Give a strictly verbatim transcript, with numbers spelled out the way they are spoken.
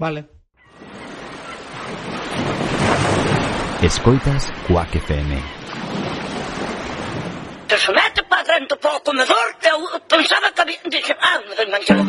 Vale. Escoitas Quack F M. Que se mete para dentro para o comedor.